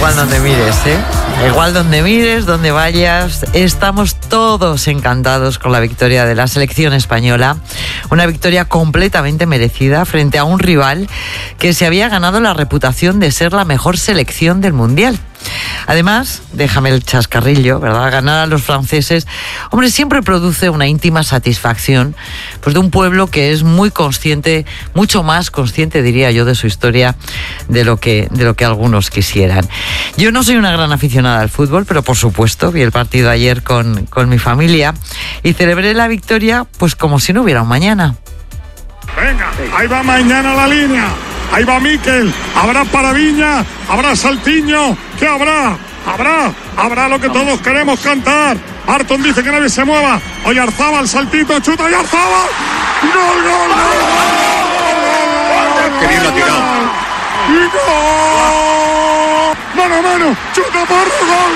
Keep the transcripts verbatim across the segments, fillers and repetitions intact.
igual donde mires, ¿eh? Igual donde mires, donde vayas, estamos todos encantados con la victoria de la selección española. Una victoria completamente merecida frente a un rival que se había ganado la reputación de ser la mejor selección del Mundial. Además, déjame el chascarrillo, ¿verdad? Ganar a los franceses, hombre, siempre produce una íntima satisfacción, pues de un pueblo que es muy consciente, mucho más consciente, diría yo, de su historia de lo que, de lo que algunos quisieran. Yo no soy una gran aficionada al fútbol, pero por supuesto vi el partido ayer con, con mi familia y celebré la victoria pues como si no hubiera un mañana. Venga, ahí va mañana la línea. Ahí va Miquel, habrá Paraviña, habrá Saltiño, ¿qué habrá? Habrá, habrá lo que todos queremos cantar. Arton dice que nadie se mueva. Oyarzábal, saltito, chuta Oyarzábal. ¡Gol, gol, gol! ¡Qué bien lo ha tirado! ¡Y gol! ¡Mano a mano! ¡Chuta por gol!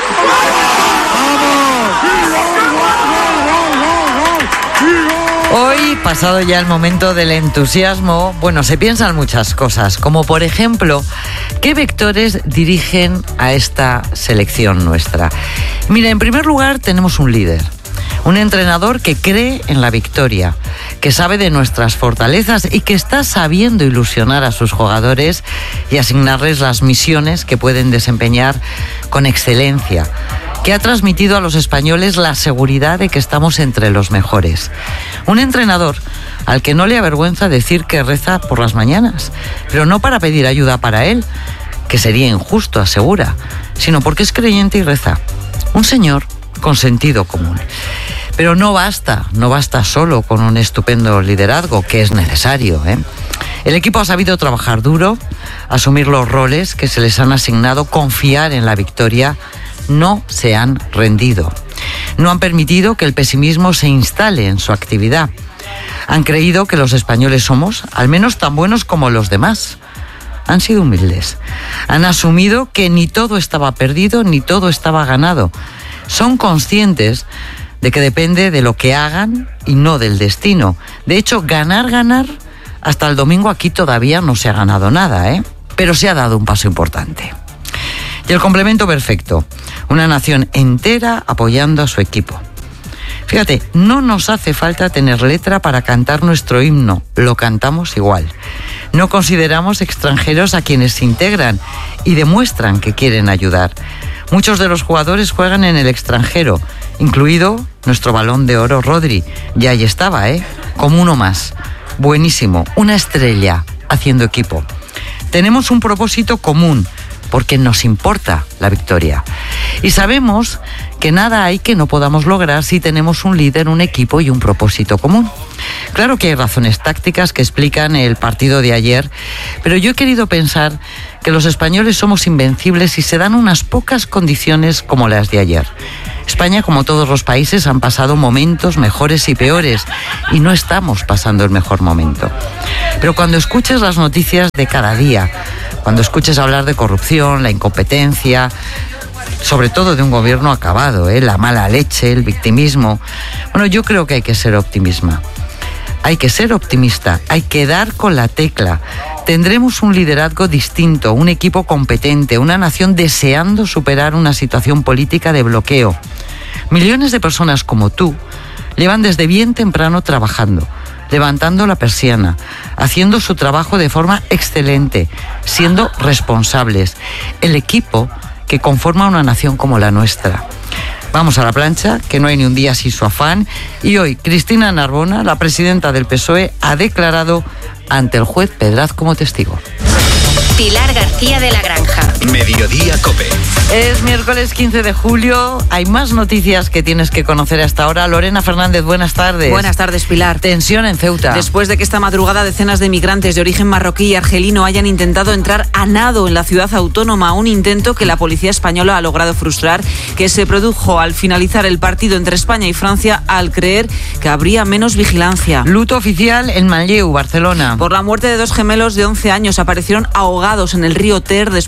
¡Vamos! ¡Y gol, gol, gol, gol, gol! ¡Y gol! Hoy, pasado ya el momento del entusiasmo, bueno, se piensan muchas cosas, como por ejemplo, ¿qué vectores dirigen a esta selección nuestra? Mira, en primer lugar tenemos un líder, un entrenador que cree en la victoria, que sabe de nuestras fortalezas y que está sabiendo ilusionar a sus jugadores y asignarles las misiones que pueden desempeñar con excelencia, que ha transmitido a los españoles la seguridad de que estamos entre los mejores. Un entrenador al que no le avergüenza decir que reza por las mañanas, pero no para pedir ayuda para él, que sería injusto, asegura, sino porque es creyente y reza. Un señor con sentido común. Pero no basta, no basta solo con un estupendo liderazgo, que es necesario, ¿eh? El equipo ha sabido trabajar duro, asumir los roles que se les han asignado, confiar en la victoria. No se han rendido. No han permitido que el pesimismo se instale en su actividad. Han creído que los españoles somos al menos tan buenos como los demás. Han sido humildes. Han asumido que ni todo estaba perdido ni todo estaba ganado. Son conscientes de que depende de lo que hagan y no del destino. De hecho, ganar, ganar, hasta el domingo aquí todavía no se ha ganado nada, ¿eh? Pero se ha dado un paso importante. Y el complemento perfecto, una nación entera apoyando a su equipo. Fíjate, no nos hace falta tener letra para cantar nuestro himno, lo cantamos igual. No consideramos extranjeros a quienes se integran y demuestran que quieren ayudar. Muchos de los jugadores juegan en el extranjero, incluido nuestro Balón de Oro Rodri. Ya ahí estaba, ¿eh? Como uno más. Buenísimo, una estrella haciendo equipo. Tenemos un propósito común, porque nos importa la victoria. Y sabemos que nada hay que no podamos lograr si tenemos un líder, un equipo y un propósito común. Claro que hay razones tácticas que explican el partido de ayer, pero yo he querido pensar que los españoles somos invencibles si se dan unas pocas condiciones como las de ayer. España, como todos los países, han pasado momentos mejores y peores y no estamos pasando el mejor momento. Pero cuando escuches las noticias de cada día, cuando escuches hablar de corrupción, la incompetencia, sobre todo de un gobierno acabado, ¿eh? La mala leche, el victimismo, bueno, yo creo que hay que ser optimista. Hay que ser optimista, hay que dar con la tecla. Tendremos un liderazgo distinto, un equipo competente, una nación deseando superar una situación política de bloqueo. Millones de personas como tú llevan desde bien temprano trabajando, levantando la persiana, haciendo su trabajo de forma excelente, siendo responsables. El equipo que conforma una nación como la nuestra. Vamos a la plancha, que no hay ni un día sin su afán. Y hoy, Cristina Narbona, la presidenta del P S O E, ha declarado ante el juez Pedraz como testigo. Pilar García de la Granja. Mediodía COPE. Es miércoles quince de julio. Hay más noticias que tienes que conocer hasta ahora. Lorena Fernández, buenas tardes. Buenas tardes, Pilar. Tensión en Ceuta. Después de que esta madrugada decenas de migrantes de origen marroquí y argelino hayan intentado entrar a nado en la ciudad autónoma, un intento que la policía española ha logrado frustrar, que se produjo al finalizar el partido entre España y Francia al creer que habría menos vigilancia. Luto oficial en Manlleu, Barcelona. Por la muerte de dos gemelos de once años, aparecieron ahogados en el río Ter después de que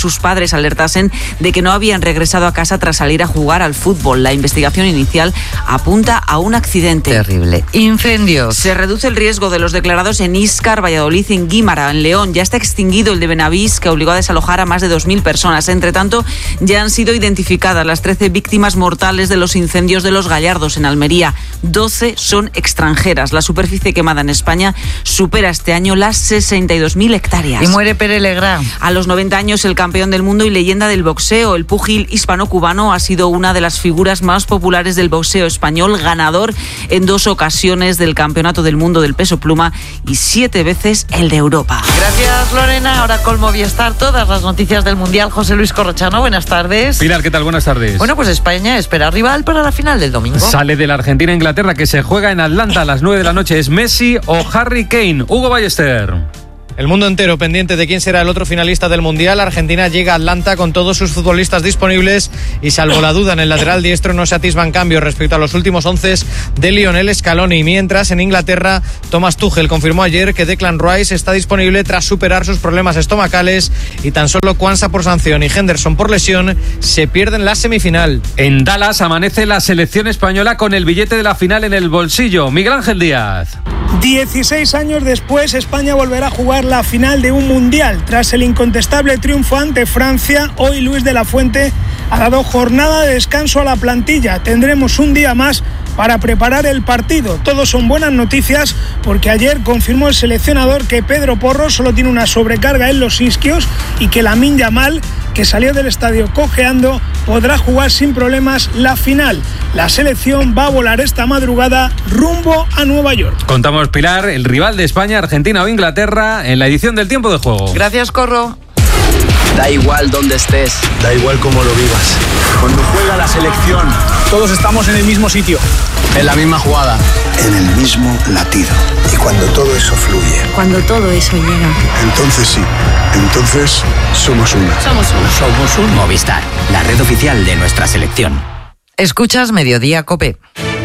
sus padres alertasen de que no habían regresado a casa tras salir a jugar al fútbol. La investigación inicial apunta a un accidente. Terrible. Incendios. Se reduce el riesgo de los declarados en Íscar, Valladolid y en Guímara, en León. Ya está extinguido el de Benavís, que obligó a desalojar a más de dos mil personas. Entre tanto, ya han sido identificadas las trece víctimas mortales de los incendios de Los Gallardos, en Almería. doce son extranjeras. La superficie quemada en España supera este año las sesenta y dos mil hectáreas. Y muere Pere Legrand. A los noventa años, el campeón del mundo y leyenda del boxeo, el púgil hispano-cubano, ha sido una de las figuras más populares del boxeo español, ganador en dos ocasiones del Campeonato del Mundo del peso pluma y siete veces el de Europa. Gracias, Lorena. Ahora con Movistar, todas las noticias del Mundial. José Luis Corrochano, buenas tardes. Pilar, ¿qué tal? Buenas tardes. Bueno, pues España espera rival para la final del domingo. Sale de la Argentina-Inglaterra, que se juega en Atlanta a las nueve de la noche. ¿Es Messi o Harry Kane? Hugo Ballester. El mundo entero pendiente de quién será el otro finalista del Mundial. Argentina llega a Atlanta con todos sus futbolistas disponibles y, salvo la duda, en el lateral diestro no se atisban cambios respecto a los últimos once de Lionel Scaloni. Mientras, en Inglaterra, Thomas Tuchel confirmó ayer que Declan Rice está disponible tras superar sus problemas estomacales y tan solo Kwanza por sanción y Henderson por lesión se pierden la semifinal. En Dallas amanece la selección española con el billete de la final en el bolsillo. Miguel Ángel Díaz. dieciséis años después, España volverá a jugar la final de un mundial. Tras el incontestable triunfo ante Francia, hoy Luis de la Fuente ha dado jornada de descanso a la plantilla. Tendremos un día más para preparar el partido. Todos son buenas noticias porque ayer confirmó el seleccionador que Pedro Porro solo tiene una sobrecarga en los isquios y que Lamine Yamal, que salió del estadio cojeando, podrá jugar sin problemas la final. La selección va a volar esta madrugada rumbo a Nueva York. Contamos, Pilar, el rival de España, Argentina o Inglaterra en la edición del Tiempo de Juego. Gracias, Corro. Da igual dónde estés, Da igual cómo lo vivas. cuando juega la selección, Todos estamos en el mismo sitio. en la misma jugada. En el mismo latido. Y cuando todo eso fluye, Cuando todo eso llega. entonces sí, entonces somos uno. Somos uno. Somos un Movistar, la red oficial de nuestra selección. Escuchas Mediodía Cope.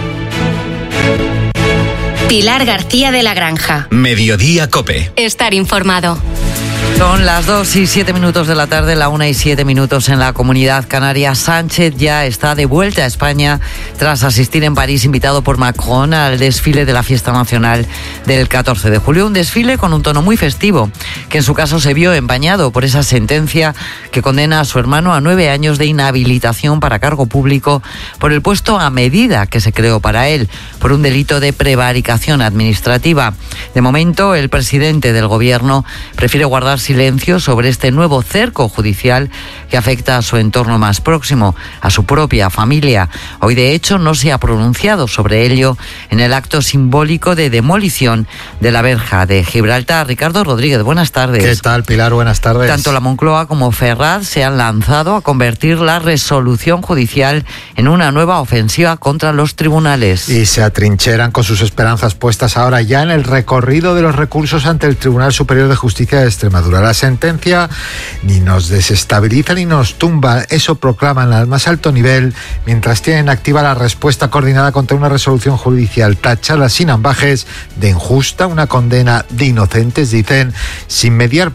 Pilar García de la Granja. Mediodía Cope. Estar informado. Son las dos y siete minutos de la tarde, la una y siete minutos en la Comunidad Canaria. Sánchez ya está de vuelta a España tras asistir en París, invitado por Macron, al desfile de la Fiesta Nacional del catorce de julio. Un desfile con un tono muy festivo, que en su caso se vio empañado por esa sentencia que condena a su hermano a nueve años de inhabilitación para cargo público por el puesto a medida que se creó para él, por un delito de prevaricación administrativa. De momento, el presidente del Gobierno prefiere guardar silencio sobre este nuevo cerco judicial que afecta a su entorno más próximo, a su propia familia. Hoy, de hecho, no se ha pronunciado sobre ello en el acto simbólico de demolición de la verja de Gibraltar. Ricardo Rodríguez, buenas tardes. ¿Qué tal, Pilar? Buenas tardes. Tanto la Moncloa como Ferraz se han lanzado a convertir la resolución judicial en una nueva ofensiva contra los tribunales. Y se atrincheran con sus esperanzas puestas ahora ya en el recorrido de los recursos ante el Tribunal Superior de Justicia de Extremadura. La sentencia ni nos desestabiliza ni nos tumba, eso proclaman al más alto nivel, mientras tienen activa la respuesta coordinada contra una resolución judicial tachada sin ambajes de injusta, una condena de inocentes, dicen, sin mediar